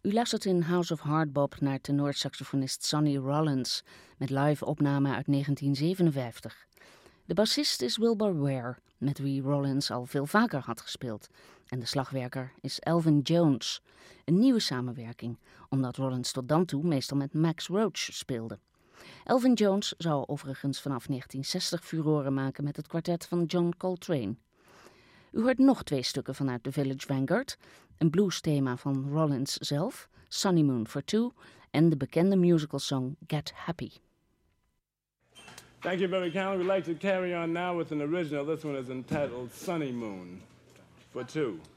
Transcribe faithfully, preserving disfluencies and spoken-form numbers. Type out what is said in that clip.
U luistert in House of Hardbop naar tenorsaxofonist Sonny Rollins met live opname uit negentien zevenenvijftig. De bassist is Wilbur Ware, met wie Rollins al veel vaker had gespeeld. En de slagwerker is Elvin Jones. Een nieuwe samenwerking, omdat Rollins tot dan toe meestal met Max Roach speelde. Elvin Jones zou overigens vanaf negentien zestig furoren maken met het kwartet van John Coltrane. U hoort nog twee stukken vanuit The Village Vanguard, een bluesthema van Rollins zelf, Sunny Moon for Two, en de bekende musical song Get Happy. Thank you very kindly. We'd like to carry on now with an original. This one is entitled Sunny Moon for Two.